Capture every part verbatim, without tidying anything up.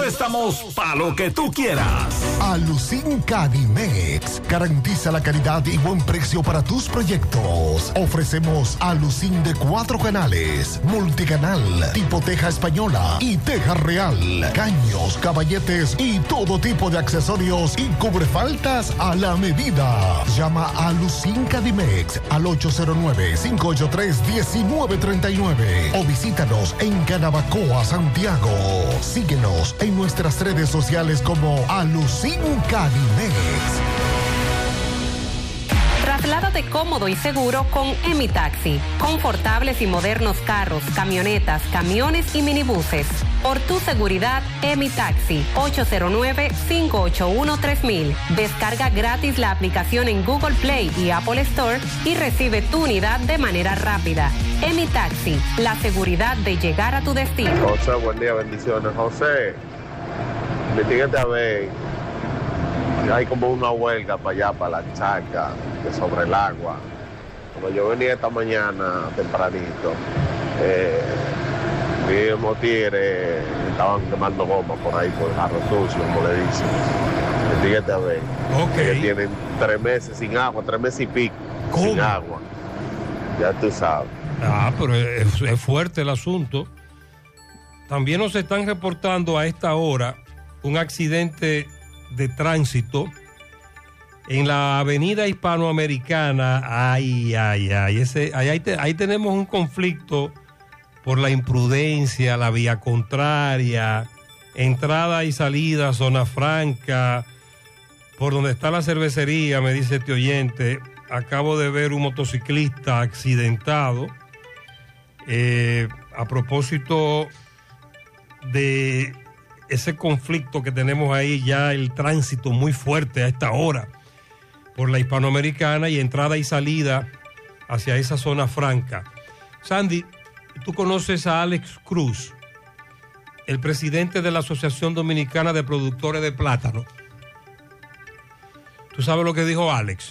préstamos para lo que tú quieras. Alucin Cadimex garantiza la calidad y buen precio para tus proyectos. Ofrecemos Alucin de cuatro canales, multicanal, tipo teja española y teja real, caños, caballetes y todo tipo de accesorios y cubrefaltas a la medida. Llama a Alucin Cadimex al ocho cero nueve, cinco ocho tres, uno nueve tres nueve o visítanos en Canabacoa, Santiago. Síguenos en nuestras redes sociales como Alucin Cadimex. Trasládate cómodo y seguro con EmiTaxi. Confortables y modernos carros, camionetas, camiones y minibuses. Por tu seguridad, EmiTaxi. ocho cero nueve, cinco ocho uno, tres mil. Descarga gratis la aplicación en Google Play y Apple Store y recibe tu unidad de manera rápida. EmiTaxi, la seguridad de llegar a tu destino. José, buen día, bendiciones. José, investígate a ver. Hay como una huelga para allá, para la charca, de sobre el agua. Cuando yo venía esta mañana tempranito, eh, vi unos tigres estaban quemando goma por ahí, por el jarro sucio, como le dicen. Investígate a ver. Okay. Que tienen tres meses sin agua, tres meses y pico ¿Cómo? sin agua. Ya tú sabes. Ah, pero es, es fuerte el asunto. También nos están reportando a esta hora un accidente de tránsito en la avenida hispanoamericana. Ay, ay, ay, ese, ahí, ahí, te, ahí tenemos un conflicto por la imprudencia, la vía contraria, entrada y salida, zona franca, por donde está la cervecería, me dice este oyente. Acabo de ver un motociclista accidentado. Eh, a propósito de ese conflicto que tenemos ahí, ya el tránsito muy fuerte a esta hora por la hispanoamericana y entrada y salida hacia esa zona franca. Sandy, tú conoces a Alex Cruz, el presidente de la Asociación Dominicana de Productores de Plátano. ¿Tú sabes lo que dijo Alex?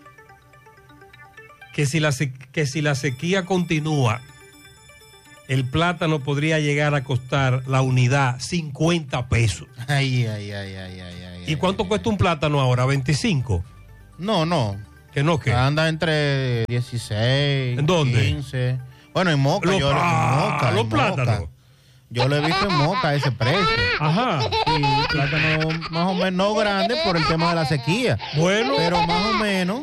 Que si la, que si la sequía continúa, el plátano podría llegar a costar la unidad cincuenta pesos. Ay, ay, ay, ay, ay, ay. ¿Y cuánto ay, cuesta ay. un plátano ahora? ¿veinticinco? No, no. ¿Que no qué? Anda entre dieciséis, ¿En dónde? quince. Bueno, en Moca. Los, yo, ah, en Moca, los en plátanos. Moca. Yo lo he visto en Moca, ese precio. Ajá. Sí, plátano más o menos no grande por el tema de la sequía. Bueno. Pero más o menos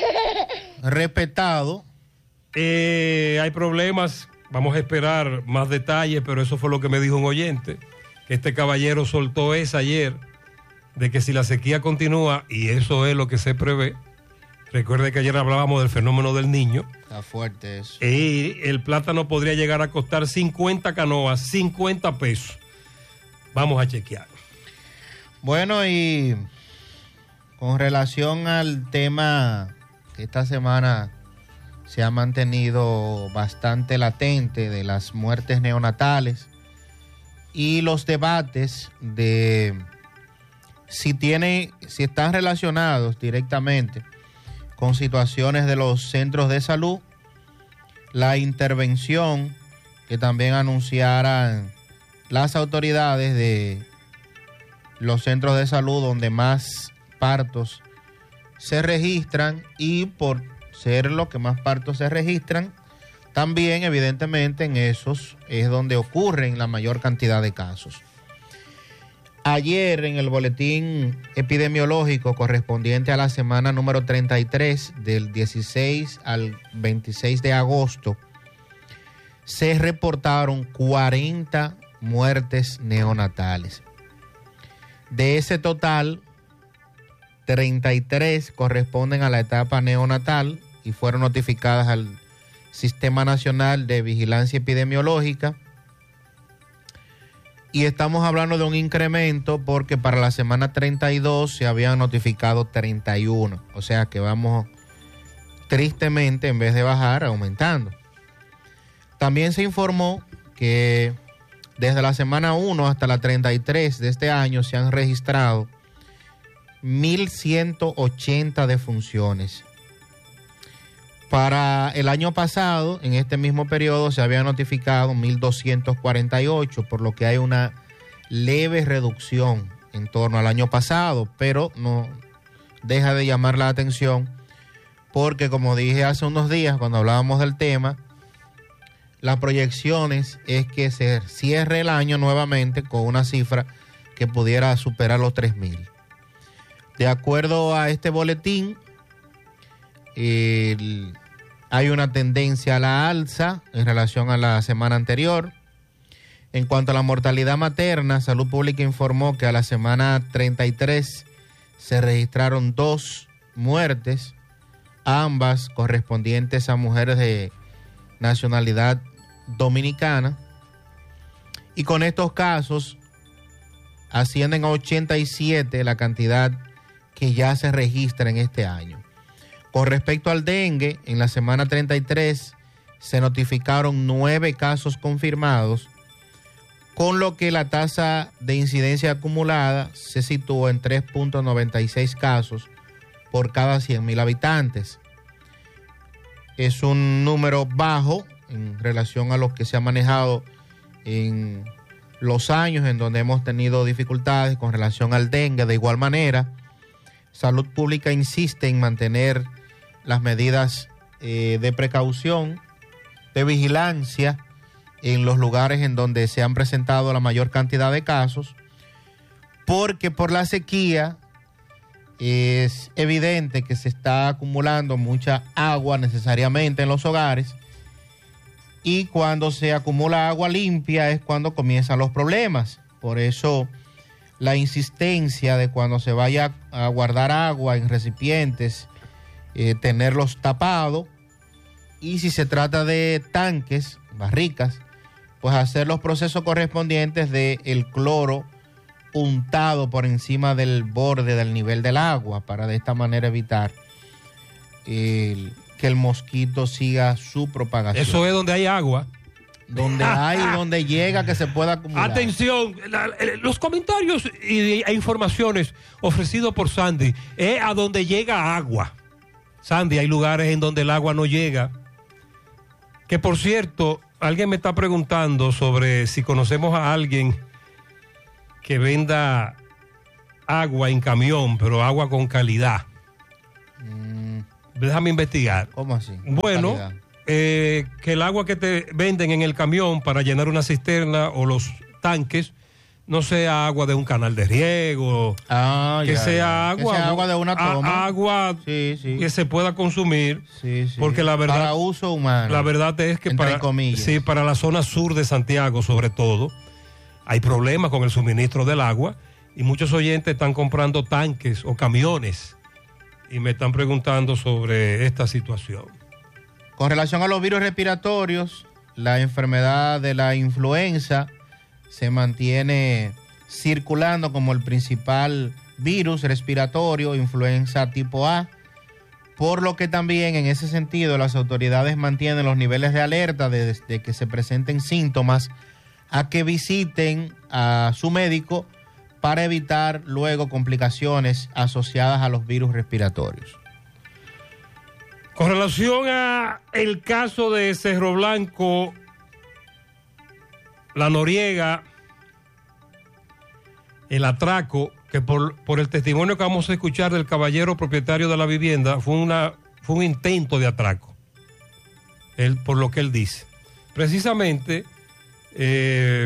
respetado. Eh, hay problemas. Vamos a esperar más detalles, pero eso fue lo que me dijo un oyente, que este caballero soltó esa ayer, de que si la sequía continúa, y eso es lo que se prevé, recuerde que ayer hablábamos del fenómeno del niño. Está fuerte eso. Y el plátano podría llegar a costar cincuenta canoas, cincuenta pesos. Vamos a chequear. Bueno, y con relación al tema que esta semana se ha mantenido bastante latente de las muertes neonatales y los debates de si tiene, si están relacionados directamente con situaciones de los centros de salud, la intervención que también anunciaran las autoridades de los centros de salud donde más partos se registran, y por ser lo que más partos se registran, también evidentemente en esos es donde ocurren la mayor cantidad de casos. Ayer en el boletín epidemiológico correspondiente a la semana número treinta y tres del dieciséis al veintiséis de agosto se reportaron cuarenta muertes neonatales. De ese total, treinta y tres corresponden a la etapa neonatal y fueron notificadas al Sistema Nacional de Vigilancia Epidemiológica. Y estamos hablando de un incremento porque para la semana treinta y dos se habían notificado treinta y uno. O sea que vamos tristemente, en vez de bajar, aumentando. También se informó que desde la semana uno hasta la treinta y tres de este año se han registrado mil ciento ochenta defunciones. Para el año pasado, en este mismo periodo, se había notificado mil doscientos cuarenta y ocho, por lo que hay una leve reducción en torno al año pasado, pero no deja de llamar la atención porque, como dije hace unos días cuando hablábamos del tema, las proyecciones es que se cierre el año nuevamente con una cifra que pudiera superar los tres mil. De acuerdo a este boletín, el, hay una tendencia a la alza en relación a la semana anterior. En cuanto a la mortalidad materna, Salud Pública informó que a la semana treinta y tres se registraron dos muertes, ambas correspondientes a mujeres de nacionalidad dominicana, y con estos casos ascienden a ochenta y siete la cantidad que ya se registra en este año. Con respecto al dengue, en la semana treinta y tres se notificaron nueve casos confirmados, con lo que la tasa de incidencia acumulada se situó en tres punto noventa y seis casos por cada cien mil habitantes. Es un número bajo en relación a lo que se ha manejado en los años en donde hemos tenido dificultades con relación al dengue. De igual manera, Salud Pública insiste en mantener las medidas eh, de precaución, de vigilancia en los lugares en donde se han presentado la mayor cantidad de casos, porque por la sequía es evidente que se está acumulando mucha agua necesariamente en los hogares, y cuando se acumula agua limpia es cuando comienzan los problemas. Por eso la insistencia de cuando se vaya a guardar agua en recipientes, eh, tenerlos tapados, y si se trata de tanques, barricas, pues hacer los procesos correspondientes de el cloro untado por encima del borde del nivel del agua, para de esta manera evitar el, que el mosquito siga su propagación. Eso es donde hay agua. Donde hay, donde llega que se pueda acumular. Atención, la, los comentarios y, e informaciones ofrecidos por Sandy es a donde llega agua. Sandy, hay lugares en donde el agua no llega. Que por cierto, alguien me está preguntando sobre si conocemos a alguien que venda agua en camión, pero agua con calidad. Mm. Déjame investigar. ¿Cómo así? Bueno, eh, que el agua que te venden en el camión para llenar una cisterna o los tanques no sea agua de un canal de riego, ah, que, ya, sea ya. Agua, que sea agua de una toma, a, agua sí, sí. que se pueda consumir, sí, sí. porque la verdad, para uso humano, la verdad es que para, sí, para la zona sur de Santiago sobre todo hay problemas con el suministro del agua y muchos oyentes están comprando tanques o camiones y me están preguntando sobre esta situación. Con relación a los virus respiratorios, la enfermedad de la influenza se mantiene circulando como el principal virus respiratorio, influenza tipo A, por lo que también en ese sentido las autoridades mantienen los niveles de alerta desde que se presenten síntomas a que visiten a su médico para evitar luego complicaciones asociadas a los virus respiratorios. Con relación a el caso de Cerro Blanco, La Noriega, el atraco, que por, por el testimonio que vamos a escuchar del caballero propietario de la vivienda, fue, una, fue un intento de atraco, él, por lo que él dice. Precisamente, eh,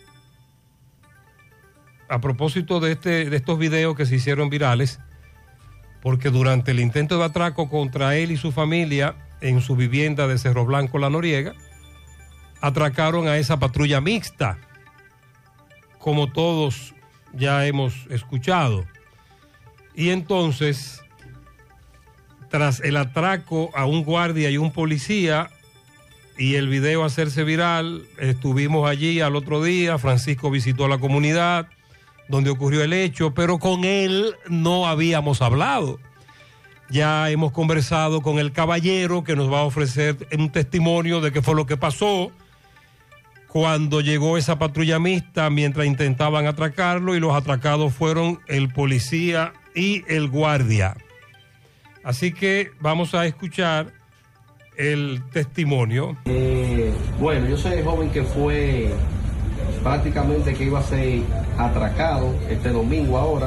a propósito de, este, de estos videos que se hicieron virales, porque durante el intento de atraco contra él y su familia en su vivienda de Cerro Blanco, La Noriega, atracaron a esa patrulla mixta, como todos ya hemos escuchado. Y entonces, tras el atraco a un guardia y un policía, y el video hacerse viral, estuvimos allí al otro día, Francisco visitó la comunidad donde ocurrió el hecho, pero con él no habíamos hablado. Ya hemos conversado con el caballero que nos va a ofrecer un testimonio de qué fue lo que pasó cuando llegó esa patrulla mixta mientras intentaban atracarlo, y los atracados fueron el policía y el guardia. Así que vamos a escuchar el testimonio. Eh, bueno, yo soy el joven que fue prácticamente que iba a ser atracado este domingo ahora.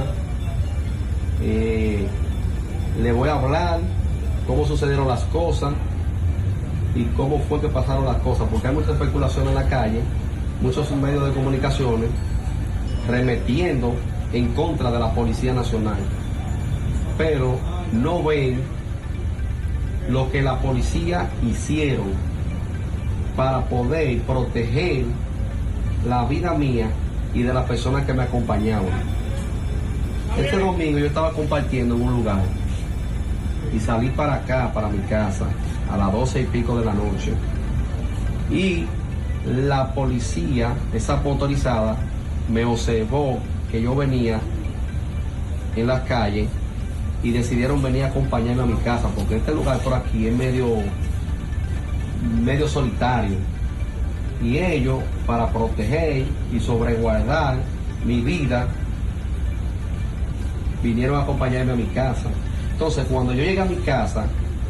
Eh, le voy a hablar cómo sucedieron las cosas y cómo fue que pasaron las cosas, porque hay mucha especulación en la calle, muchos medios de comunicaciones remetiendo en contra de la Policía Nacional, pero no ven lo que la policía hicieron para poder proteger la vida mía y de las personas que me acompañaban. Este domingo yo estaba compartiendo en un lugar y salí para acá, para mi casa, a las doce y pico de la noche. Y la policía, esa motorizada, me observó que yo venía en la calle y decidieron venir a acompañarme a mi casa, porque este lugar por aquí es medio, medio solitario. Y ellos, para proteger y sobreguardar mi vida, vinieron a acompañarme a mi casa. Entonces, cuando yo llegué a mi casa,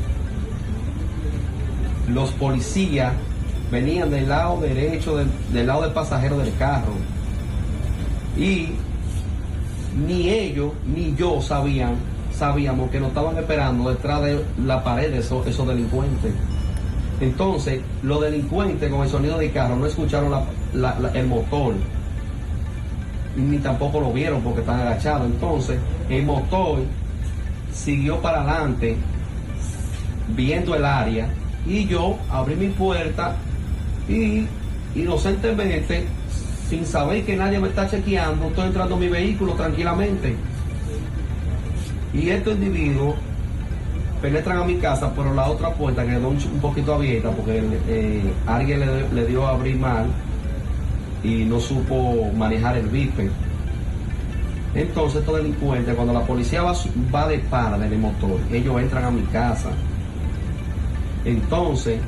los policías venían del lado derecho, del, del lado del pasajero del carro. Y ni ellos ni yo sabían, sabíamos que nos estaban esperando detrás de la pared de esos, esos delincuentes. Entonces, los delincuentes con el sonido del carro no escucharon la, la, la, el motor, ni tampoco lo vieron porque están agachados. Entonces, el motor siguió para adelante, viendo el área, y yo abrí mi puerta y inocentemente, sin saber que nadie me está chequeando, estoy entrando a mi vehículo tranquilamente. Y estos individuos penetran a mi casa, pero la otra puerta quedó un, un poquito abierta porque eh, alguien le, le dio a abrir mal y no supo manejar el vipe. Entonces estos delincuentes, cuando la policía va, va de par del motor, ellos entran a mi casa. Entonces,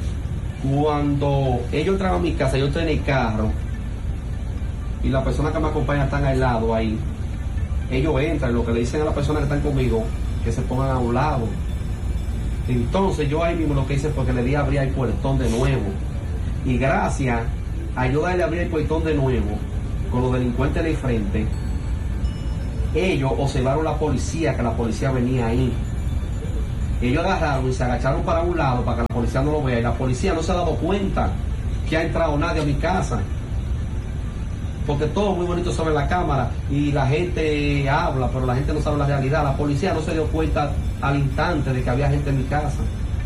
cuando ellos entran a mi casa, yo estoy en el carro y las personas que me acompañan están al lado ahí, ellos entran, lo que le dicen a las personas que están conmigo, que se pongan a un lado. Entonces yo ahí mismo lo que hice fue que le di a abrir el puertón de nuevo. Y gracias a yo darle a abrir el puertón de nuevo, con los delincuentes de frente, ellos observaron la policía, que la policía venía ahí. Ellos agarraron y se agacharon para un lado para que la policía no lo vea. Y la policía no se ha dado cuenta que ha entrado nadie a mi casa, porque todo muy bonito sobre la cámara y la gente habla, pero la gente no sabe la realidad. La policía no se dio cuenta al instante de que había gente en mi casa.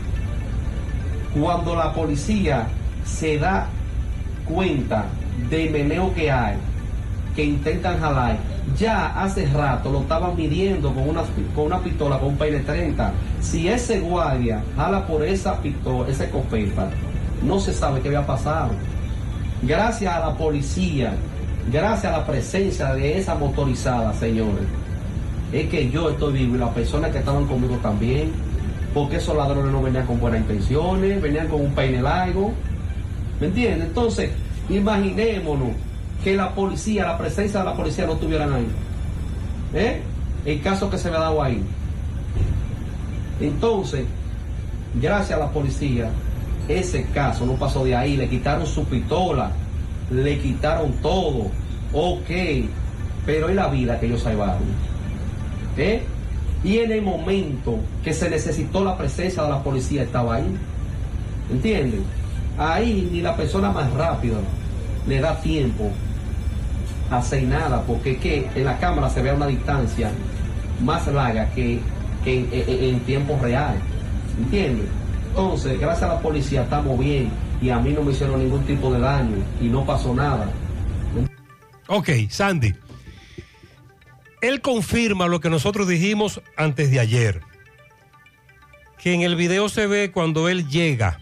Cuando la policía se da cuenta del meneo que hay, que intentan jalar, ya hace rato lo estaban midiendo con una, con una pistola, con un peine treinta. Si ese guardia jala por esa pistola, esa escopeta, no se sabe qué había pasado. Gracias a la policía, gracias a la presencia de esa motorizada, señores, es que yo estoy vivo y las personas que estaban conmigo también, porque esos ladrones no venían con buenas intenciones, venían con un peine largo, ¿me entiendes? Entonces, imaginémonos que la policía, la presencia de la policía no estuvieran ahí, ¿eh? El caso que se me ha dado ahí. Entonces, gracias a la policía, ese caso no pasó de ahí, le quitaron su pistola, le quitaron todo, ok, pero es la vida que ellos salvaron, ¿eh? Y en el momento que se necesitó la presencia de la policía estaba ahí, ¿entienden? Ahí ni la persona más rápida le da tiempo a hacer nada, porque es que en la cámara se ve a una distancia más larga que, que en, en, en tiempo real, ¿entienden? Entonces, gracias a la policía estamos bien y a mí no me hicieron ningún tipo de daño y no pasó nada. Ok, Sandy. Él confirma lo que nosotros dijimos antes de ayer, que en el video se ve cuando él llega.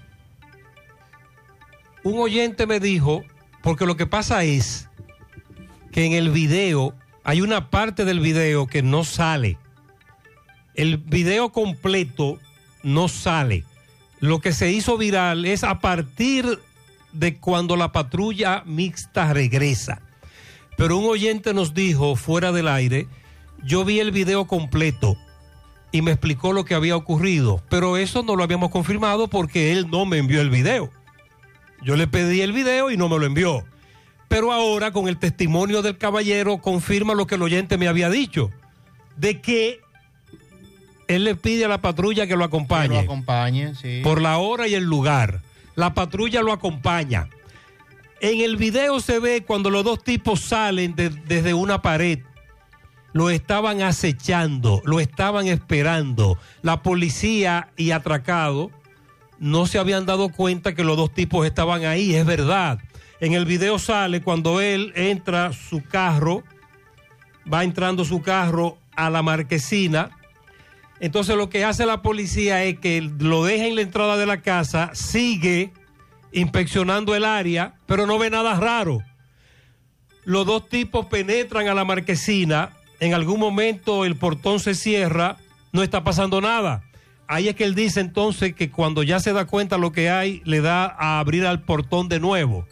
Un oyente me dijo, porque lo que pasa es que en el video hay una parte del video que no sale. El video completo no sale. Lo que se hizo viral es a partir de cuando la patrulla mixta regresa. Pero un oyente nos dijo fuera del aire, yo vi el video completo y me explicó lo que había ocurrido, pero eso no lo habíamos confirmado porque él no me envió el video. Yo le pedí el video y no me lo envió. Pero ahora, con el testimonio del caballero, confirma lo que el oyente me había dicho, de que él le pide a la patrulla que lo acompañe. Que lo acompañe, sí. Por la hora y el lugar. La patrulla lo acompaña. En el video se ve cuando los dos tipos salen de, desde una pared. Lo estaban acechando, lo estaban esperando. La policía y atracado no se habían dado cuenta que los dos tipos estaban ahí, es verdad. En el video sale cuando él entra su carro, va entrando su carro a la marquesina. Entonces lo que hace la policía es que lo deja en la entrada de la casa, sigue inspeccionando el área, pero no ve nada raro. Los dos tipos penetran a la marquesina, en algún momento el portón se cierra, no está pasando nada. Ahí es que él dice entonces que cuando ya se da cuenta lo que hay, le da a abrir al portón de nuevo.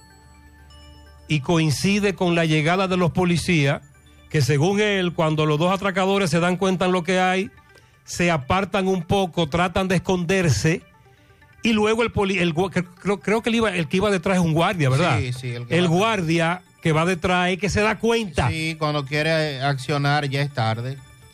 Y coincide con la llegada de los policías, que según él, cuando los dos atracadores se dan cuenta de lo que hay, se apartan un poco, tratan de esconderse, y luego el poli, el, creo, creo que el, iba, el que iba detrás es un guardia, ¿verdad? Sí, sí. El, que el guardia que va detrás es que se da cuenta. Sí, cuando quiere accionar ya es tarde.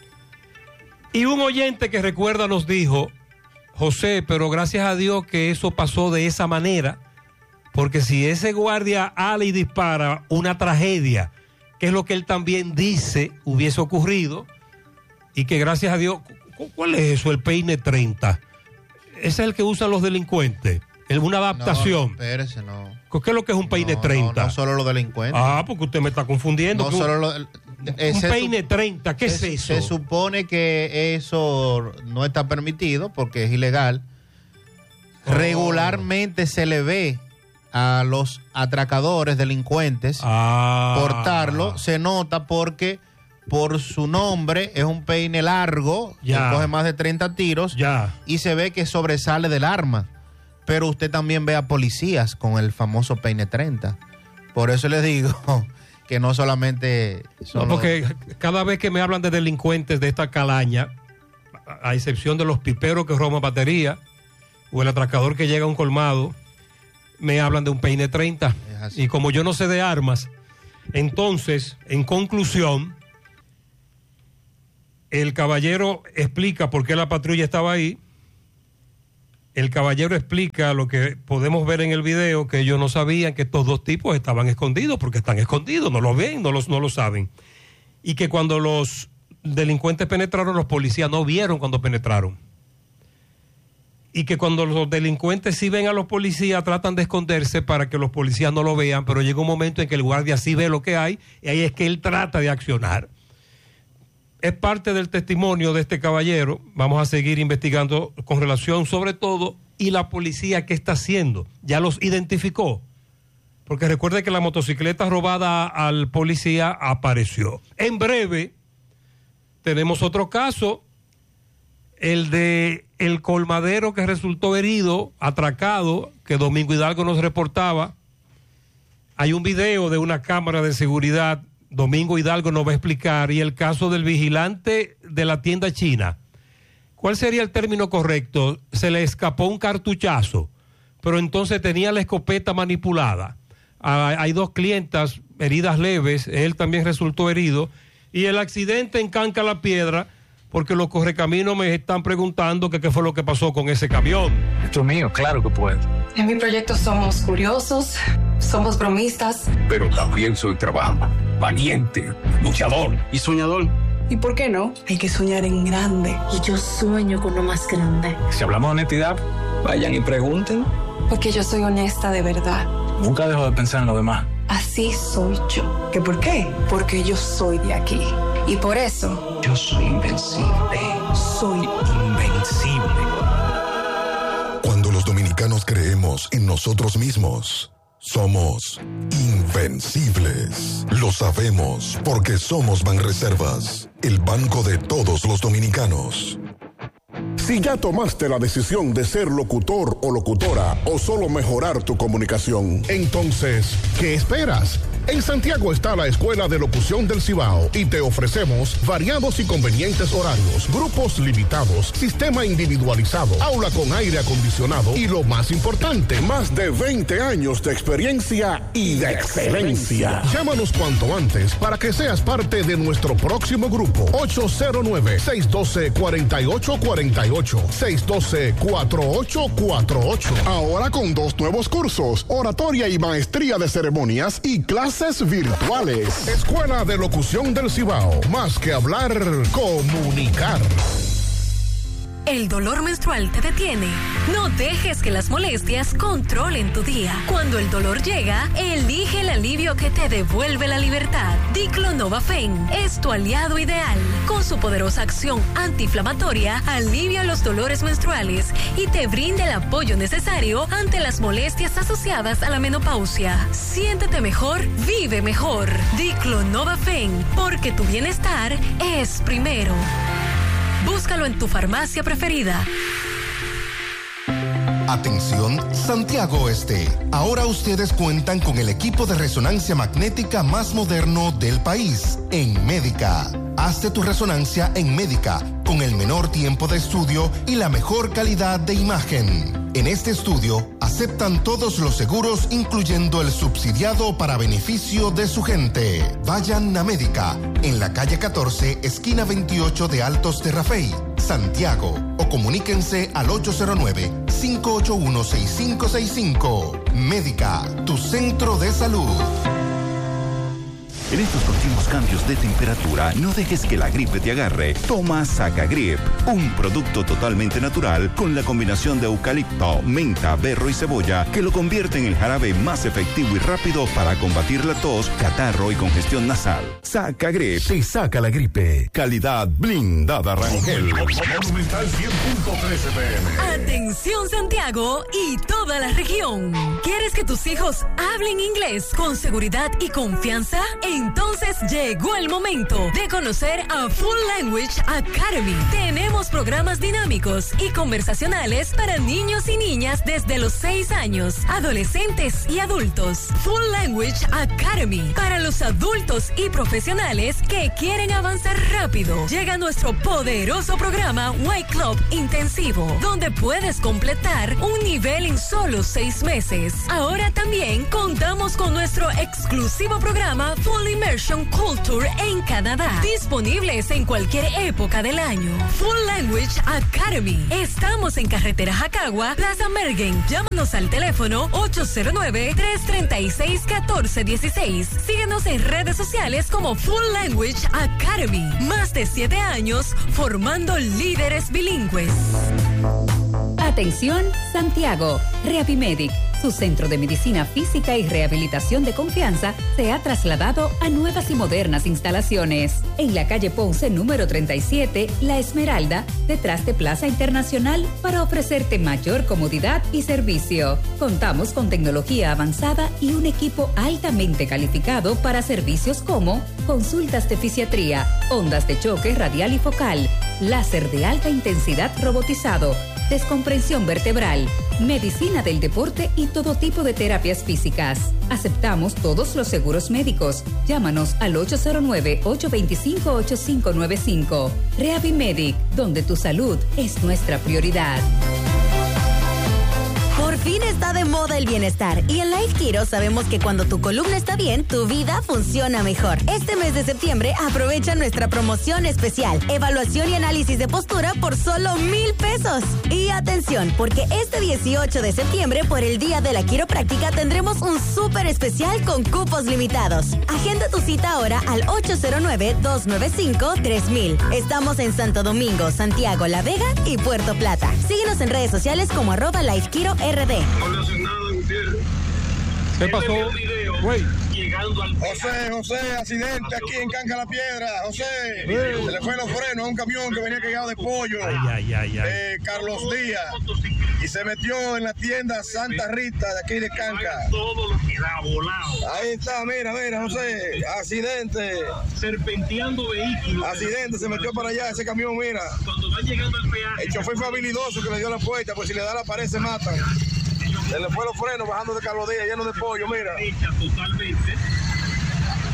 Y un oyente que recuerda nos dijo, José, pero gracias a Dios que eso pasó de esa manera, porque si ese guardia ala y dispara, una tragedia, que es lo que él también dice hubiese ocurrido, y que gracias a Dios, ¿cuál es eso? El peine treinta. Ese es el que usan los delincuentes. Es una adaptación. No, espérese, no. ¿Qué es lo que es un peine no, treinta? No, no solo los delincuentes. Ah, porque usted me está confundiendo. No solo lo, un peine treinta, ¿qué se, es eso? Se supone que eso no está permitido porque es ilegal. Oh. Regularmente se le ve a los atracadores, delincuentes, ah. portarlo. Se nota porque por su nombre es un peine largo, ya. que coge más de treinta tiros, ya. y se ve que sobresale del arma. Pero usted también ve a policías con el famoso peine treinta. Por eso les digo que no solamente son no, porque los... cada vez que me hablan de delincuentes de esta calaña, a excepción de los piperos que roban batería o el atracador que llega a un colmado, me hablan de un peine treinta. Y como yo no sé de armas, entonces, en conclusión, el caballero explica por qué la patrulla estaba ahí. El caballero explica lo que podemos ver en el video, que ellos no sabían que estos dos tipos estaban escondidos, porque están escondidos, no los ven, no los, no lo saben. Y que cuando los delincuentes penetraron, los policías no vieron cuando penetraron. Y que cuando los delincuentes sí ven a los policías, tratan de esconderse para que los policías no lo vean, pero llega un momento en que el guardia sí ve lo que hay, y ahí es que él trata de accionar. Es parte del testimonio de este caballero. Vamos a seguir investigando con relación sobre todo, y la policía qué está haciendo. Ya los identificó, porque recuerde que la motocicleta robada al policía apareció. En breve tenemos otro caso, el de el colmadero que resultó herido, atracado, que Domingo Hidalgo nos reportaba. Hay un video de una cámara de seguridad. Domingo Hidalgo nos va a explicar. Y el caso del vigilante de la tienda china. ¿Cuál sería el término correcto? Se le escapó un cartuchazo, pero entonces tenía la escopeta manipulada. Ah, hay dos clientas heridas leves, él también resultó herido. Y el accidente en Canca La Piedra, porque los correcaminos me están preguntando que qué fue lo que pasó con ese camión. Esto es mío, claro que puedo. En mi proyecto somos curiosos, somos bromistas. Pero también soy trabajador, valiente, luchador y soñador. ¿Y por qué no? Hay que soñar en grande. Y yo sueño con lo más grande. Si hablamos de honestidad, vayan y pregunten. Porque yo soy honesta de verdad. Nunca dejo de pensar en lo demás. Así soy yo. ¿Qué por qué? Porque yo soy de aquí. Y por eso... yo soy invencible. Soy invencible. Cuando los dominicanos creemos en nosotros mismos, somos invencibles. Lo sabemos porque somos Banreservas, el banco de todos los dominicanos. Si ya tomaste la decisión de ser locutor o locutora o solo mejorar tu comunicación, entonces, ¿qué esperas? En Santiago está la Escuela de Locución del Cibao y te ofrecemos variados y convenientes horarios, grupos limitados, sistema individualizado, aula con aire acondicionado y lo más importante, más de veinte años de experiencia y de excelencia. Llámanos cuanto antes para que seas parte de nuestro próximo grupo. ocho cero nueve, seis uno dos, cuatro ocho cuatro ocho, seis uno dos, cuatro ocho cuatro ocho. Ahora con dos nuevos cursos, oratoria y maestría de ceremonias y clases virtuales. Escuela de Locución del Cibao. Más que hablar, comunicar. ¿El dolor menstrual te detiene? No dejes que las molestias controlen tu día. Cuando el dolor llega, elige el alivio que te devuelve la libertad. Diclonova-Fen es tu aliado ideal. Con su poderosa acción antiinflamatoria, alivia los dolores menstruales y te brinda el apoyo necesario ante las molestias asociadas a la menopausia. Siéntete mejor, vive mejor. Diclonova-Fen, porque tu bienestar es primero. Búscalo en tu farmacia preferida. Atención, Santiago Este. Ahora ustedes cuentan con el equipo de resonancia magnética más moderno del país, en Médica. Hazte tu resonancia en Médica, con el menor tiempo de estudio y la mejor calidad de imagen. En este estudio, aceptan todos los seguros, incluyendo el subsidiado para beneficio de su gente. Vayan a Médica, en la calle catorce, esquina veintiocho de Altos de Rafey, Santiago, o comuníquense al ocho cero nueve, cinco ocho uno, seis cinco seis cinco. Médica, tu centro de salud. En estos continuos cambios de temperatura, no dejes que la gripe te agarre. Toma Sacagrip, un producto totalmente natural con la combinación de eucalipto, menta, berro y cebolla que lo convierte en el jarabe más efectivo y rápido para combatir la tos, catarro y congestión nasal. Sacagrip te saca la gripe. Calidad blindada Rangel. Atención Santiago y toda la región. ¿Quieres que tus hijos hablen inglés con seguridad y confianza? Entonces llegó el momento de conocer a Full Language Academy. Tenemos programas dinámicos y conversacionales para niños y niñas desde los seis años, adolescentes y adultos. Full Language Academy para los adultos y profesionales que quieren avanzar rápido. Llega nuestro poderoso programa White Club Intensivo, donde puedes completar un nivel en solo seis meses. Ahora también contamos con nuestro exclusivo programa Full Immersion Culture en Canadá, disponibles en cualquier época del año. Full Language Academy. Estamos en carretera Jacagua, Plaza Mergen. Llámanos al teléfono ocho cero nueve, tres tres seis, uno cuatro uno seis. Síguenos en redes sociales como Full Language Academy. Más de siete años formando líderes bilingües. Atención, Santiago. Reavimedic, su centro de medicina física y rehabilitación de confianza, se ha trasladado a nuevas y modernas instalaciones. En la calle Ponce, número treinta y siete, La Esmeralda, detrás de Plaza Internacional, para ofrecerte mayor comodidad y servicio. Contamos con tecnología avanzada y un equipo altamente calificado para servicios como consultas de fisiatría, ondas de choque radial y focal, láser de alta intensidad robotizado, descompresión vertebral, medicina del deporte y todo tipo de terapias físicas. Aceptamos todos los seguros médicos. Llámanos al ocho cero nueve, ocho dos cinco, ocho cinco nueve cinco. Reavimedic, donde tu salud es nuestra prioridad. Por fin está de moda el bienestar y en Life Kiro sabemos que cuando tu columna está bien, tu vida funciona mejor. Este mes de septiembre aprovecha nuestra promoción especial, evaluación y análisis de postura por solo mil pesos. Y atención, porque este dieciocho de septiembre por el Día de la Quiropráctica tendremos un súper especial con cupos limitados. Agenda tu cita ahora al ocho cero nueve, dos nueve cinco, tres mil. Estamos en Santo Domingo, Santiago, La Vega y Puerto Plata. Síguenos en redes sociales como arroba Life Kiro R D. ¿Qué pasó? Güey. José, José, accidente aquí en Canca La Piedra. José, sí. Se le fue los frenos a un camión que venía cargado de pollo. Ay, ay, ay, ay. Eh, Carlos Díaz. Y se metió en la tienda Santa Rita de aquí de Canca. Ahí está, mira, mira, José. Accidente. Serpenteando vehículos. Accidente, se metió para allá ese camión, mira. Cuando va llegando al peaje. El chofer fue habilidoso que le dio la puerta, pues si le da la pared se matan. Se le fue los frenos bajando de Carlos Díaz, lleno de pollo, mira. Totalmente.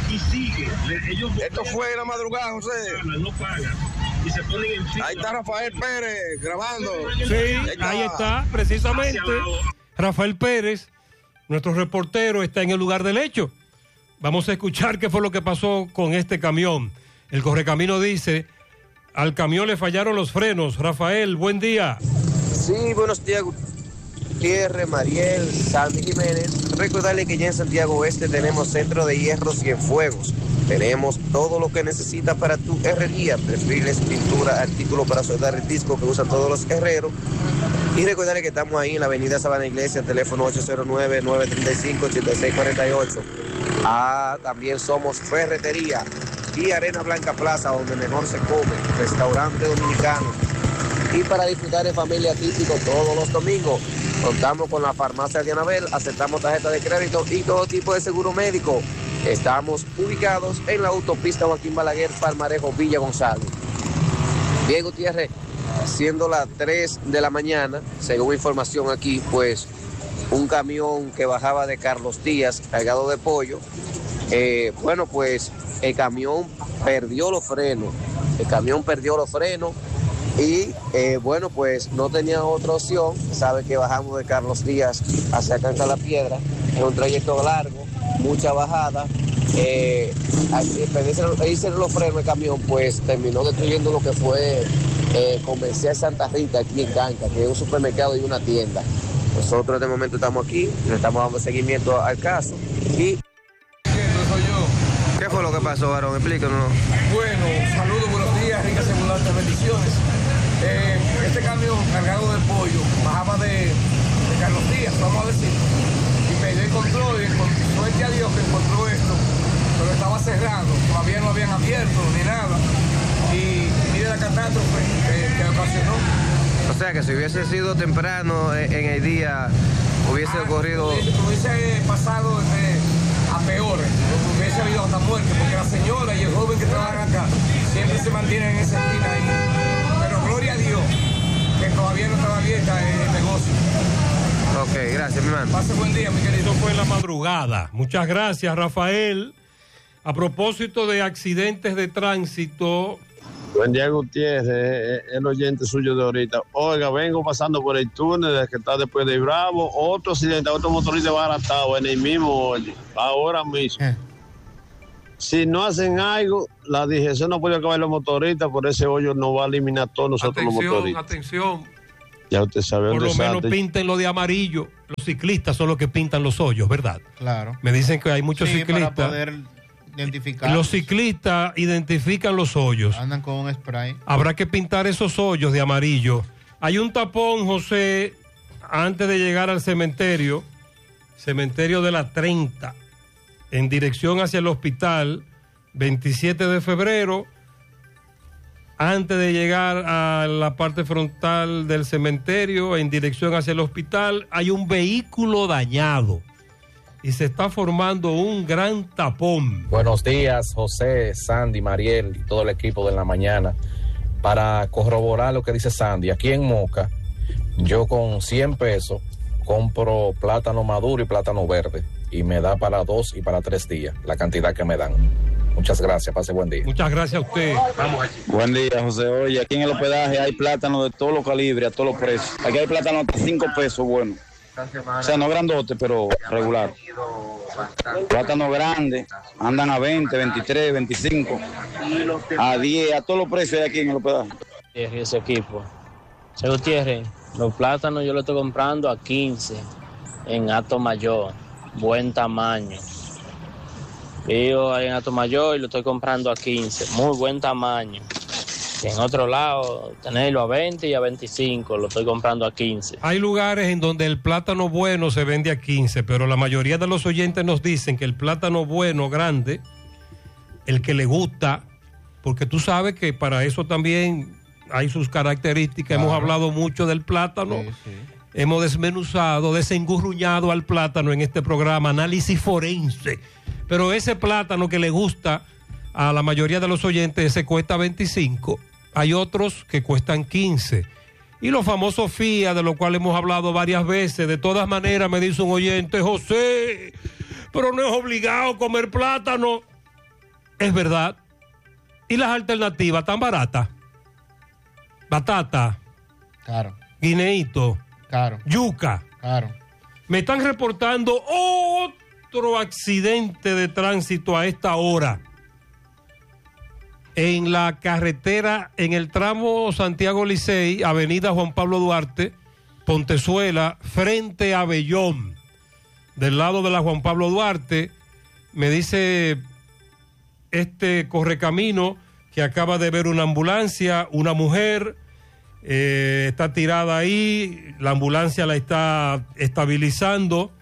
y sigue. Le- ellos Esto fue en la madrugada, José. no pagan y se ponen encima. Ahí está Rafael Pérez grabando. Sí, ahí está, precisamente. Rafael Pérez, nuestro reportero, está en el lugar del hecho. Vamos a escuchar qué fue lo que pasó con este camión. El correcamino dice, al camión le fallaron los frenos. Rafael, buen día. Sí, buenos días, Gutiérrez, Mariel, Sandy Jiménez. Recordarle que ya en Santiago Oeste tenemos centro de hierros y enfuegos. Tenemos todo lo que necesitas para tu herrería, perfiles, pintura, artículos para soldar el disco que usan todos los herreros. Y recordarle que estamos ahí en la avenida Sabana Iglesia, teléfono ocho cero nueve, nueve tres cinco, ocho seis cuatro ocho. Ah, también somos ferretería y Arena Blanca Plaza, donde mejor se come, restaurante dominicano. Y para disfrutar en familia típico todos los domingos, contamos con la farmacia de Anabel, aceptamos tarjeta de crédito y todo tipo de seguro médico. Estamos ubicados en la autopista Joaquín Balaguer, Palmarejo, Villa González. Bien, Gutiérrez, siendo las tres de la mañana, según información aquí, pues un camión que bajaba de Carlos Díaz, cargado de pollo, eh, bueno, pues el camión perdió los frenos, el camión perdió los frenos y, eh, bueno, pues no tenía otra opción. Sabe que bajamos de Carlos Díaz hacia Canca la Piedra, es un trayecto largo, mucha bajada, eh, hice los frenos el camión, pues terminó destruyendo lo que fue eh, Comercial Santa Rita aquí en Canca, que es un supermercado y una tienda. Nosotros en este momento estamos aquí, le estamos dando seguimiento al caso y... ¿Qué fue lo que pasó, varón? Explícanos. Bueno, saludos, buenos días, ricas y abundantes bendiciones. Eh, este camión cargado de pollo bajaba de, de Carlos Díaz, vamos a decir, y perdió el control y encontró, suerte a Dios que encontró esto, pero estaba cerrado, todavía no habían abierto ni nada, y mire la catástrofe eh, que ocasionó. O sea que si hubiese sido temprano en, en el día, hubiese ah, ocurrido... Hubiese, hubiese pasado eh, a peores, hubiese habido hasta muerte, porque la señora y el joven que trabajan acá siempre se mantienen en esa esquina ahí. Pero gloria a Dios, que todavía no estaba abierta el negocio. Ok, gracias, mi hermano. Pase buen día, mi querido. Esto fue en la madrugada. Muchas gracias, Rafael. A propósito de accidentes de tránsito... Buen día, Gutiérrez, el oyente suyo de ahorita. Oiga, vengo pasando por el túnel que está después de Bravo. Otro accidente, otro motorista baratado en el mismo hoyo, ahora mismo. Eh. Si no hacen algo, la digestión no puede acabar los motoristas, por ese hoyo no va a eliminar todos nosotros atención, los motoristas. Atención, ya usted sabe. por lo menos pinten lo de amarillo. Los ciclistas son los que pintan los hoyos, ¿verdad? Claro. Me dicen que hay muchos sí, ciclistas. Para poder identificar. Los ciclistas identifican los hoyos. Andan con un spray. Habrá que pintar esos hoyos de amarillo. Hay un tapón, José, antes de llegar al cementerio, cementerio de la treinta, en dirección hacia el hospital, veintisiete de febrero, antes de llegar a la parte frontal del cementerio, en dirección hacia el hospital, hay un vehículo dañado y se está formando un gran tapón. Buenos días, José, Sandy, Mariel y todo el equipo de la mañana. Para corroborar lo que dice Sandy, aquí en Moca, yo con cien pesos compro plátano maduro y plátano verde y me da para dos y para tres días la cantidad que me dan. Muchas gracias, pase buen día. Muchas gracias a usted. Vamos allí. Buen día, José. Oye, aquí en el hospedaje hay plátano de todos los calibres, a todos los precios. Aquí hay plátano hasta cinco pesos, bueno. O sea, no grandote, pero regular. Plátano grande, andan a veinte, veintitrés, veinticinco, a diez, a todos los precios hay aquí en el hospedaje. Ese equipo. Se Gutiérrez, los plátanos yo los estoy comprando a quince en Hato Mayor, buen tamaño. Vivo ahí en Hato Mayor y lo estoy comprando a quince, muy buen tamaño. Y en otro lado, tenerlo a veinte y a veinticinco, lo estoy comprando a quince. Hay lugares en donde el plátano bueno se vende a quince, pero la mayoría de los oyentes nos dicen que el plátano bueno, grande, el que le gusta, porque tú sabes que para eso también hay sus características. Claro. Hemos hablado mucho del plátano, sí, sí. Hemos desmenuzado, desengurruñado al plátano en este programa, análisis forense. Pero ese plátano que le gusta a la mayoría de los oyentes, ese cuesta veinticinco. Hay otros que cuestan quince. Y los famosos F I A, de los cuales hemos hablado varias veces. De todas maneras, me dice un oyente, José, pero no es obligado comer plátano. es verdad. ¿Y las alternativas tan baratas? Batata. Claro. Guineíto. Claro. Yuca. Claro. Me están reportando otro accidente de tránsito a esta hora. En la carretera, en el tramo Santiago Licey, avenida Juan Pablo Duarte, Pontezuela, frente a Bellón. Del lado de la Juan Pablo Duarte, me dice este correcamino que acaba de ver una ambulancia, una mujer, eh, está tirada ahí, la ambulancia la está estabilizando.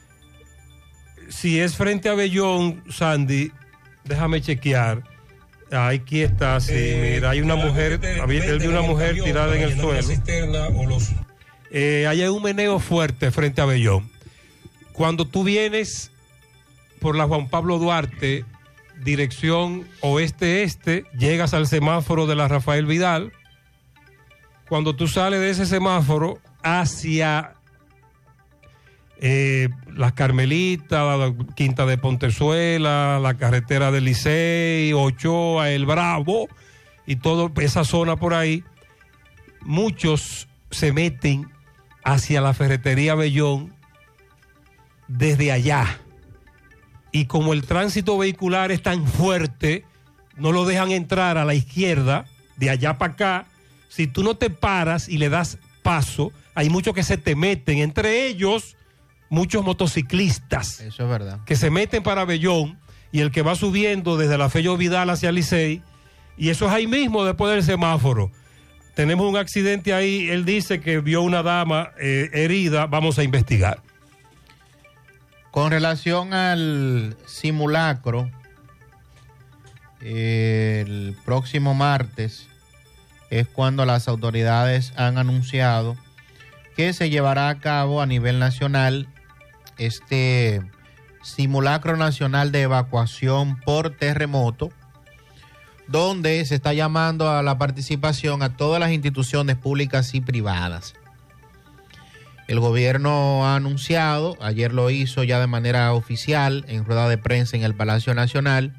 Si es frente a Bellón, Sandy, déjame chequear. Aquí está, sí, eh, mira, hay una mujer, él vio una mujer tirada en el suelo. Eh, hay un meneo fuerte frente a Bellón. Cuando tú vienes por la Juan Pablo Duarte, dirección oeste-este, llegas al semáforo de la Rafael Vidal. Cuando tú sales de ese semáforo hacia eh, Las Carmelitas, la Quinta de Pontezuela, la carretera del Licey, Ochoa, El Bravo y toda esa zona por ahí, muchos se meten hacia la ferretería Bellón desde allá. Y como el tránsito vehicular es tan fuerte, no lo dejan entrar a la izquierda, de allá para acá. Si tú no te paras y le das paso, hay muchos que se te meten, entre ellos muchos motociclistas. Eso es verdad. Que se meten para Bellón y el que va subiendo desde la Fello Vidal hacia Licey, y eso es ahí mismo después del semáforo. Tenemos un accidente ahí, él dice que vio una dama eh, herida, vamos a investigar. Con relación al simulacro, eh, el próximo martes es cuando las autoridades han anunciado que se llevará a cabo a nivel nacional este simulacro nacional de evacuación por terremoto, donde se está llamando a la participación a todas las instituciones públicas y privadas. El gobierno ha anunciado, ayer lo hizo ya de manera oficial en rueda de prensa en el Palacio Nacional,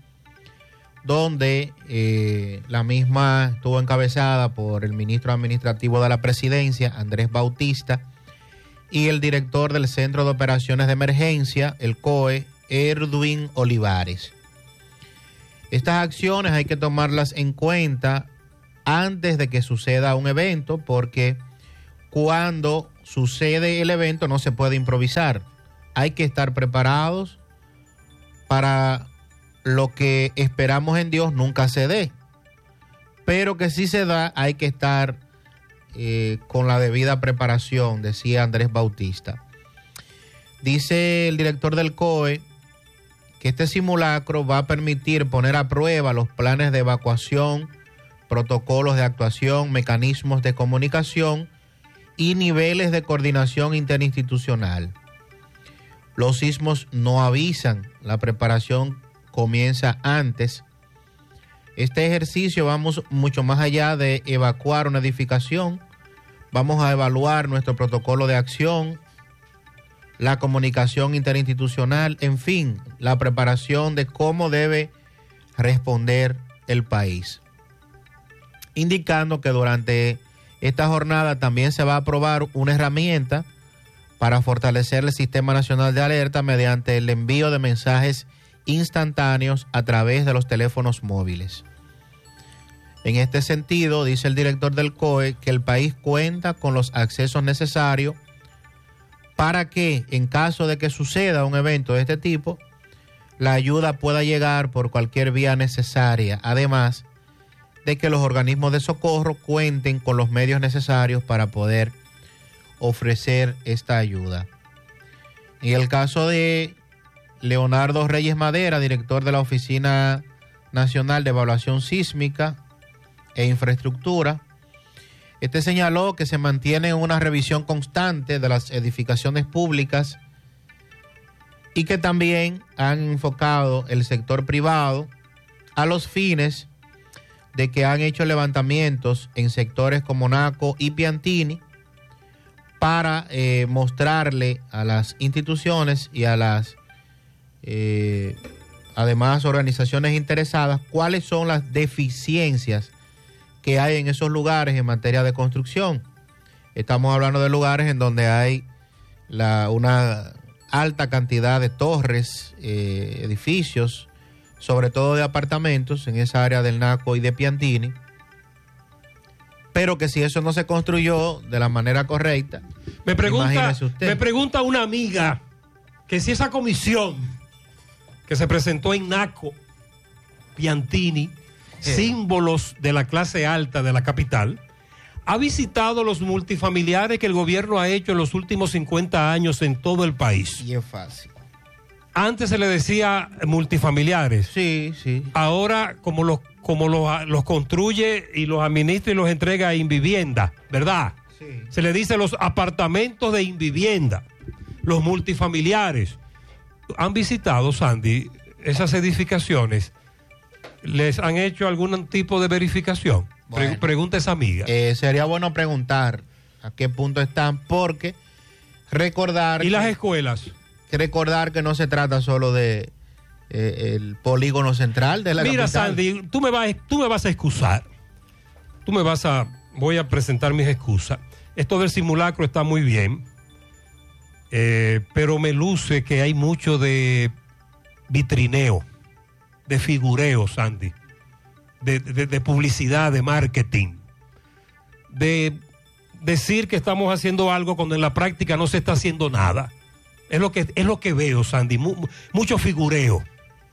donde eh, la misma estuvo encabezada por el ministro administrativo de la Presidencia, Andrés Bautista, y el director del Centro de Operaciones de Emergencia, el C O E, Erwin Olivares. Estas acciones hay que tomarlas en cuenta antes de que suceda un evento, porque cuando sucede el evento no se puede improvisar. Hay que estar preparados para lo que esperamos en Dios nunca se dé. Pero que si se da, hay que estar eh, con la debida preparación, decía Andrés Bautista. Dice el director del C O E que este simulacro va a permitir poner a prueba los planes de evacuación, protocolos de actuación, mecanismos de comunicación y niveles de coordinación interinstitucional. Los sismos no avisan, la preparación comienza antes. Este ejercicio vamos mucho más allá de evacuar una edificación. Vamos a evaluar nuestro protocolo de acción, la comunicación interinstitucional, en fin, la preparación de cómo debe responder el país. Indicando que durante esta jornada también se va a aprobar una herramienta para fortalecer el Sistema Nacional de Alerta mediante el envío de mensajes instantáneos a través de los teléfonos móviles. En este sentido, dice el director del C O E que el país cuenta con los accesos necesarios para que, en caso de que suceda un evento de este tipo, la ayuda pueda llegar por cualquier vía necesaria, además de que los organismos de socorro cuenten con los medios necesarios para poder ofrecer esta ayuda. En el caso de Leonardo Reyes Madera, director de la Oficina Nacional de Evaluación Sísmica e Infraestructura, este señaló que se mantiene una revisión constante de las edificaciones públicas y que también han enfocado el sector privado a los fines de que han hecho levantamientos en sectores como Naco y Piantini para eh, mostrarle a las instituciones y a las eh, además organizaciones interesadas, cuáles son las deficiencias que hay en esos lugares en materia de construcción. Estamos hablando de lugares en donde hay la, una alta cantidad de torres, eh, edificios, sobre todo de apartamentos en esa área del Naco y de Piantini, pero que si eso no se construyó de la manera correcta, me pregunta, imagínese usted. Me pregunta una amiga que si esa comisión que se presentó en Naco, Piantini, eh. símbolos de la clase alta de la capital, ha visitado los multifamiliares que el gobierno ha hecho en los últimos cincuenta años en todo el país. Y es fácil. Antes se le decía multifamiliares. Sí, sí. Ahora, como los, como los, los construye y los administra y los entrega a Invivienda, ¿verdad? Sí. Se le dice los apartamentos de Invivienda, los multifamiliares. ¿Han visitado, Sandy, esas edificaciones? ¿Les han hecho algún tipo de verificación? Bueno, Pre- pregunta esa amiga. Eh, sería bueno preguntar a qué punto están, porque recordar... ¿Y las escuelas? Recordar que no se trata solo de eh, el polígono central de la Mira, capital. Sandy, tú me vas, tú me vas a excusar. Tú me vas a... Voy a presentar mis excusas. Esto del simulacro está muy bien, eh, pero me luce que hay mucho de vitrineo, de figureo, Sandy, de, de, de publicidad, de marketing, de decir que estamos haciendo algo cuando en la práctica no se está haciendo nada. Es lo que, es lo que veo, Sandy, Mu, mucho figureo.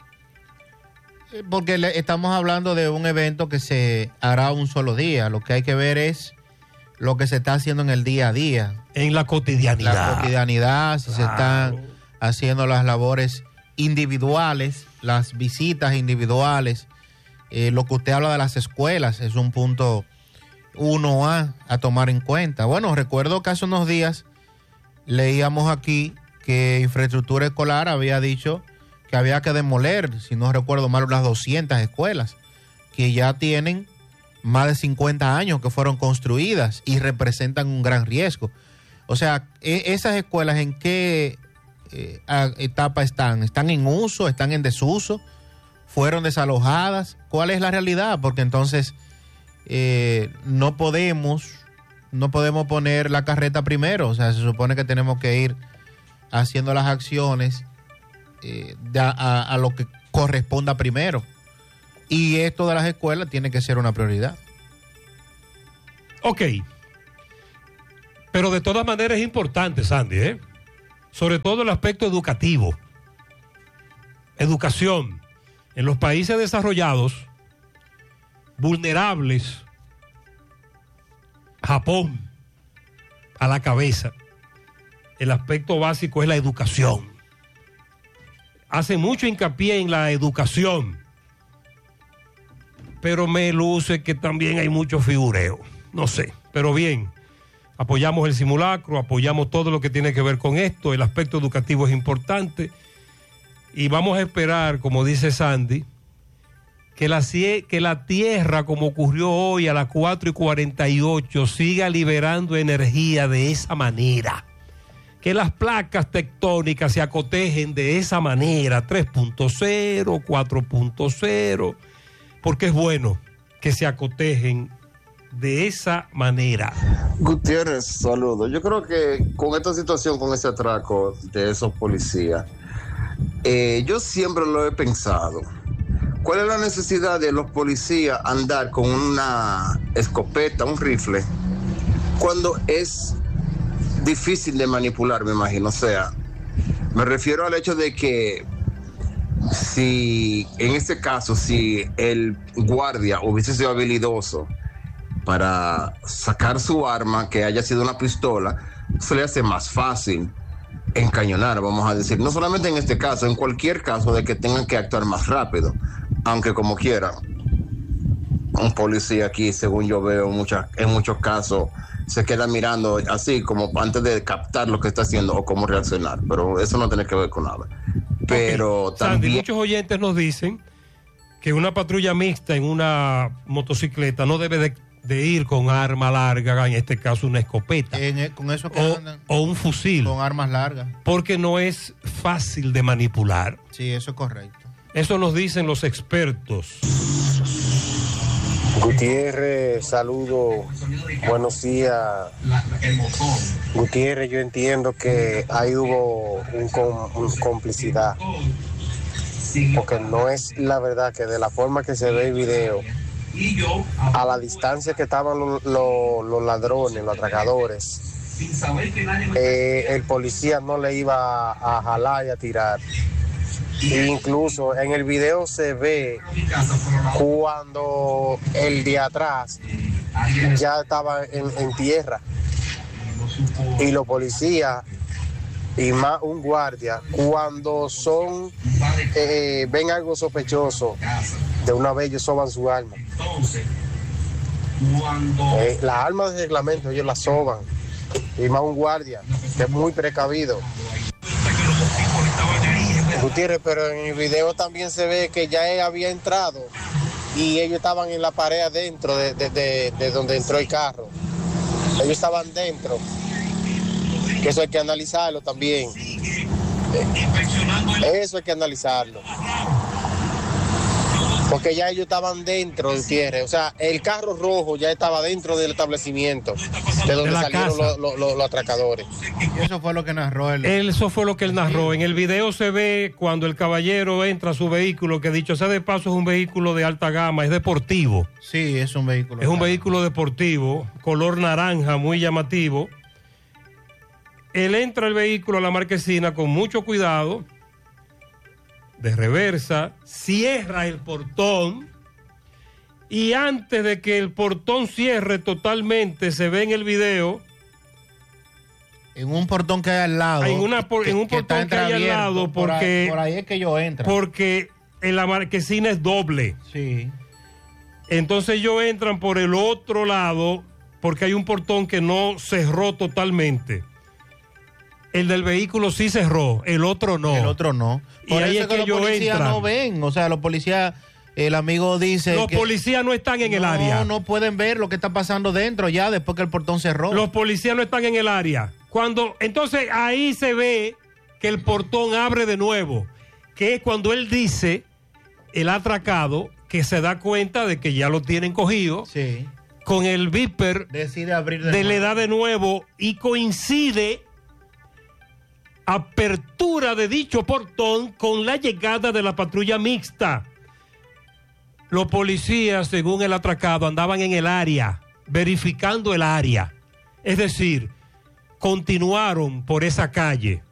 Porque le, estamos hablando de un evento que se hará un solo día. Lo que hay que ver es lo que se está haciendo en el día a día. En la cotidianidad. La cotidianidad, si claro. se están haciendo las labores individuales, las visitas individuales. Eh, lo que usted habla de las escuelas es un punto uno A a tomar en cuenta. Bueno, recuerdo que hace unos días leíamos aquí que Infraestructura Escolar había dicho que había que demoler, si no recuerdo mal, unas doscientas escuelas que ya tienen más de cincuenta años que fueron construidas y representan un gran riesgo. O sea, ¿esas escuelas en qué eh, etapa están? ¿Están en uso? ¿Están en desuso? ¿Fueron desalojadas? ¿Cuál es la realidad? Porque entonces eh, no podemos, no podemos poner la carreta primero. O sea, se supone que tenemos que ir haciendo las acciones eh, a, a, a lo que corresponda primero. Y esto de las escuelas tiene que ser una prioridad. Ok. Pero de todas maneras es importante, Sandy, ¿eh? Sobre todo el aspecto educativo. Educación. En los países desarrollados, vulnerables, Japón a la cabeza, el aspecto básico es la educación. Hace mucho hincapié en la educación, pero me luce que también hay mucho figureo. No sé, pero bien, apoyamos el simulacro, apoyamos todo lo que tiene que ver con esto, el aspecto educativo es importante y vamos a esperar, como dice Sandy, que la, que la Tierra, como ocurrió hoy a las cuatro y cuarenta y ocho, siga liberando energía de esa manera. Que las placas tectónicas se acotejen de esa manera, tres punto cero, cuatro punto cero, porque es bueno que se acotejen de esa manera. Gutiérrez, saludos. Yo creo que con esta situación, con ese atraco de esos policías, eh, yo siempre lo he pensado. ¿Cuál es la necesidad de los policías andar con una escopeta, un rifle, cuando es difícil de manipular, me imagino? O sea, me refiero al hecho de que si, en este caso, si el guardia hubiese sido habilidoso para sacar su arma, que haya sido una pistola, se le hace más fácil encañonar, vamos a decir. No solamente en este caso, en cualquier caso de que tengan que actuar más rápido, aunque como quiera, un policía aquí, según yo veo muchas, en muchos casos, se queda mirando así como antes de captar lo que está haciendo o cómo reaccionar, pero eso no tiene que ver con nada. Pero okay. también... Sandy, muchos oyentes nos dicen que una patrulla mixta en una motocicleta no debe de, de ir con arma larga, en este caso una escopeta. En, con eso que o, andan, o un fusil. Con armas largas. Porque no es fácil de manipular. Sí, eso es correcto. Eso nos dicen los expertos. Gutiérrez, saludo, buenos días. Gutiérrez, yo entiendo que ahí hubo un, com, un complicidad, porque no es la verdad que de la forma que se ve el video, a la distancia que estaban los, los, los ladrones, los atracadores, eh, el policía no le iba a, a jalar y a tirar. Incluso en el video se ve cuando el de atrás ya estaba en, en tierra y los policías y más un guardia, cuando son eh, ven algo sospechoso, de una vez ellos soban su arma. Eh, las armas de reglamento ellos las soban, y más un guardia que es muy precavido. Gutiérrez, pero en el video también se ve que ya él había entrado y ellos estaban en la pared adentro de, de, de, de donde entró el carro. Ellos estaban dentro. Que eso hay que analizarlo también. Eso hay que analizarlo. Porque ya ellos estaban dentro del Gutiérrez. O sea, el carro rojo ya estaba dentro del establecimiento de donde de salieron los, los, los, los atracadores. Y eso fue lo que narró él. Eso fue lo que él narró. En el video se ve cuando el caballero entra a su vehículo, que dicho sea de paso es un vehículo de alta gama, es deportivo. Sí, es un vehículo. Es un vehículo deportivo, color naranja, muy llamativo. Él entra al vehículo a la marquesina con mucho cuidado, de reversa, cierra el portón y antes de que el portón cierre totalmente, se ve en el video, en un portón que hay al lado, en, una, por, que, en un portón que, que hay al lado, porque por ahí, por ahí es que ellos entran, porque en la marquesina es doble. Sí. Entonces ellos entran por el otro lado porque hay un portón que no cerró totalmente. El del vehículo sí cerró, el otro no. El otro no. Por y ahí eso es que, que los policías entran. no ven, o sea, los policías, el amigo dice los que policías no están en no, el área. No, no pueden ver lo que está pasando dentro ya después que el portón cerró. Los policías no están en el área. Cuando, entonces ahí se ve que el portón abre de nuevo, que es cuando él dice, el atracado, que se da cuenta de que ya lo tienen cogido. Sí. Con el viper decide abrir de, de nuevo. le da de nuevo y coincide apertura de dicho portón con la llegada de la patrulla mixta. Los policías, según el atracado, andaban en el área, verificando el área. Es decir, continuaron por esa calle.